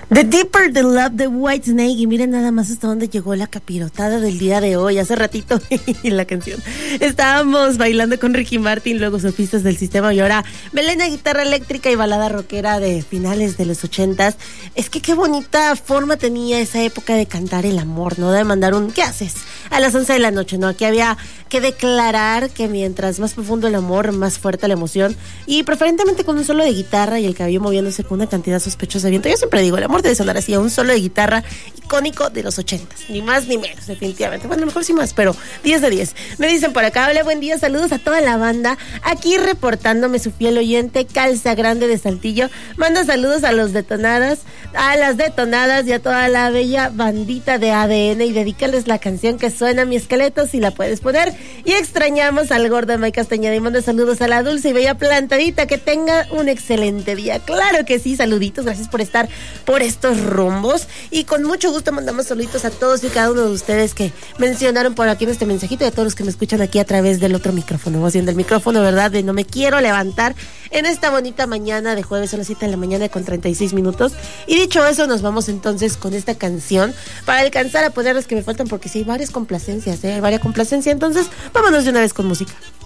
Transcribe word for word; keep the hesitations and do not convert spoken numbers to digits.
The Deeper the Love de Whitesnake. Y miren nada más hasta dónde llegó la capirotada del día de hoy. Hace ratito en la canción estábamos bailando con Ricky Martin, luego Sofistas del Sistema, y ahora Belén, guitarra eléctrica y balada rockera de finales de los ochentas. Es que qué bonita forma tenía esa época de cantar el amor, ¿no? De mandar un ¿qué haces? A las once de la noche, ¿no? Aquí había que declarar que mientras más profundo el amor, más fuerte la emoción, y preferentemente con un solo de guitarra y el cabello moviéndose con una cantidad sospechosa de viento. Yo siempre digo, el amor debe sonar así, a un solo de guitarra icónico de los ochentas, ni más ni menos, definitivamente. Bueno, a lo mejor sí más, pero diez de diez. Me dicen por acá, hola, buen día, saludos a toda la banda, aquí reportándome su fiel oyente, Calza Grande de Saltillo. Manda saludos a los detonadas, a las detonadas y a toda la bella bandita de A D N, y dedícales la canción que suena Mi Esqueleto, si la puedes poner. Y extrañamos al gordo Mike Castañeda, y manda saludos a la dulce y bella plantadita, que tenga un excelente día. Claro que sí, saluditos, gracias por estar por estos rumbos, y con mucho gusto mandamos saluditos a todos y cada uno de ustedes que mencionaron por aquí en este mensajito, y a todos los que me escuchan aquí a través del otro micrófono, o haciendo el micrófono, ¿verdad? De no me quiero levantar en esta bonita mañana de jueves, son las siete de la mañana con treinta y seis minutos. Y dicho eso, nos vamos entonces con esta canción para alcanzar a poner las que me faltan, porque sí hay varias complacencias, ¿eh? Hay varias complacencias, entonces vámonos de una vez con música.